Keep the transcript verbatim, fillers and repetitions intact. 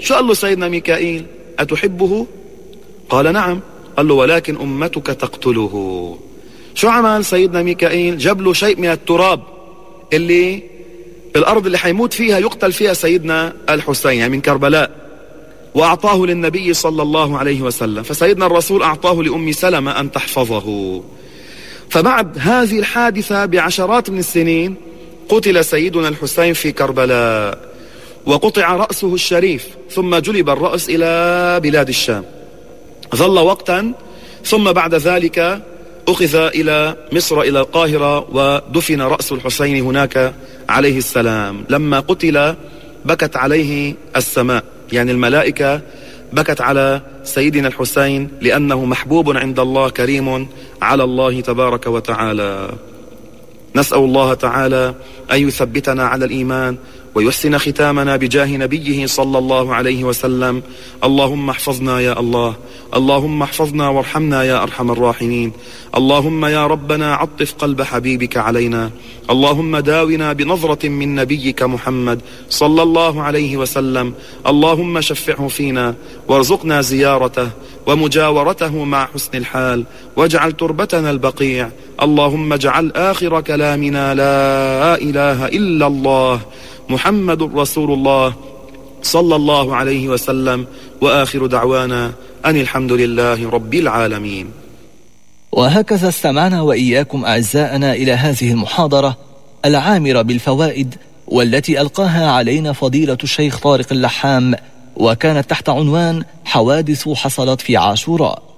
شو قال له سيدنا ميكائيل؟ أتحبه؟ قال نعم. قال له ولكن أمتك تقتله. شو عمل سيدنا ميكائيل؟ جاب له شيء من التراب اللي الأرض اللي حيموت فيها يقتل فيها سيدنا الحسين، يعني من كربلاء، وأعطاه للنبي صلى الله عليه وسلم. فسيدنا الرسول أعطاه لأم سلمة أن تحفظه. فبعد هذه الحادثة بعشرات من السنين قتل سيدنا الحسين في كربلاء، وقطع رأسه الشريف، ثم جلب الرأس إلى بلاد الشام، ظل وقتا، ثم بعد ذلك أخذ إلى مصر إلى القاهرة، ودفن رأس الحسين هناك عليه السلام. لما قتل بكت عليه السماء، يعني الملائكة بكت على سيدنا الحسين لأنه محبوب عند الله، كريم على الله تبارك وتعالى. نسأل الله تعالى أن يثبتنا على الإيمان ويحسن ختامنا بجاه نبيه صلى الله عليه وسلم. اللهم احفظنا يا الله، اللهم احفظنا وارحمنا يا أرحم الراحمين. اللهم يا ربنا عطف قلب حبيبك علينا، اللهم داونا بنظرة من نبيك محمد صلى الله عليه وسلم. اللهم شفعه فينا وارزقنا زيارته ومجاورته مع حسن الحال، واجعل تربتنا البقيع. اللهم اجعل آخر كلامنا لا إله إلا الله محمد رسول الله صلى الله عليه وسلم، وآخر دعوانا أن الحمد لله رب العالمين. وهكذا استمعنا وإياكم أعزائنا إلى هذه المحاضرة العامرة بالفوائد، والتي ألقاها علينا فضيلة الشيخ طارق اللحام، وكانت تحت عنوان حوادث حصلت في عاشوراء.